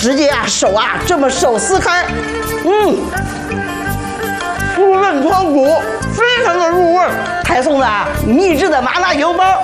直接手这么手撕开，酥嫩脱骨，非常的入味，还送了秘制的麻辣油包。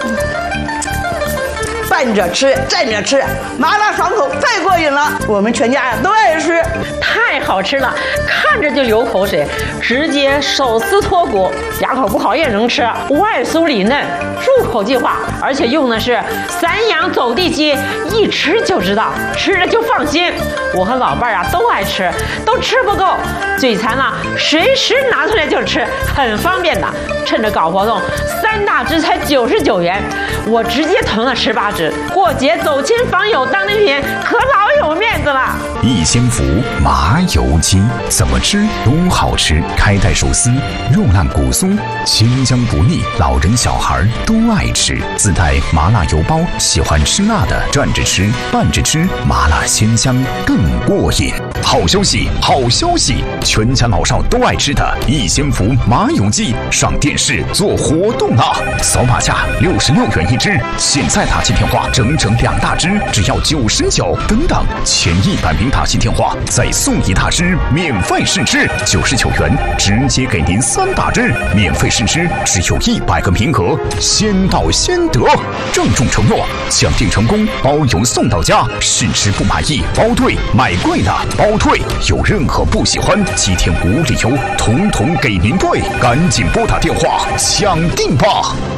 拌着吃，蘸着吃，麻辣爽口，太过瘾了！我们全家都爱吃， 太好吃了，看着就流口水，直接手撕脱骨，牙口不好也能吃，外酥里嫩，入口即化，而且用的是散养走地鸡，一吃就知道，吃着就放心。我和老伴儿都爱吃，都吃不够，嘴馋了随时拿出来就吃，很方便的。趁着搞活动，3大只才99元，我直接囤了18只。过节走亲访友当礼品，可老有面子了。 一仙福麻油鸡怎么吃都好吃，开袋手撕，肉烂骨酥，清香不腻，老人小孩都爱吃。自带麻辣油包，喜欢吃辣的蘸着吃，拌着吃，麻辣鲜香更过瘾。好消息，好消息！全家老少都爱吃的一仙福麻油鸡上电视做活动了，扫码价66元一只，现在打起电话整整2大只，只要99。等等，前100名打起电话再送1大只免费试吃，99元直接给您3大只免费试吃，只有100个名额，先到先得。郑重承诺，抢订成功包邮送到家，试吃不满意包退，买贵了包退，有任何不喜欢7天无理由统统给您退，赶紧拨打电话抢订吧。